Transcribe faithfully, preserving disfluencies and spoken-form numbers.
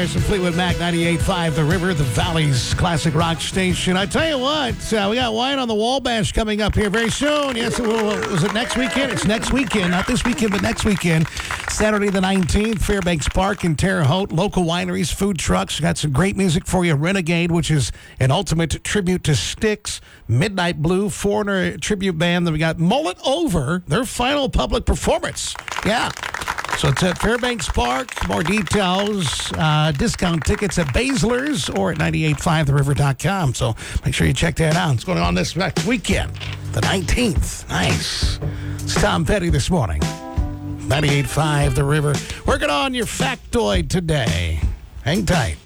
Harrison, Fleetwood Mac, ninety-eight point five The River, the Valley's classic rock station. I tell you what, uh, we got Wine on the Wabash coming up here very soon. Yes, it will, was it next weekend? It's next weekend. Not this weekend, but next weekend. Saturday the nineteenth, Fairbanks Park in Terre Haute. Local wineries, food trucks. Got some great music for you. Renegade, which is an ultimate tribute to Styx. Midnight Blue, Foreigner tribute band. Then we got Mull It Over, their final public performance. Yeah. So it's at Fairbanks Park. More details, uh, discount tickets at Baszler's or at nine eight five the river dot com. So make sure you check that out. It's going on this next weekend, the nineteenth. Nice. It's Tom Petty this morning. ninety-eight point five The River. Working on your factoid today. Hang tight.